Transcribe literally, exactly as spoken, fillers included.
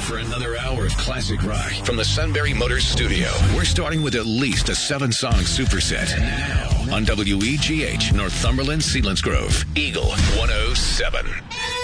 for another hour of classic rock from the Sunbury Motors studio. We're starting with at least a seven-song superset. And now, on W E G H, Northumberland, Selinsgrove, Eagle one oh seven.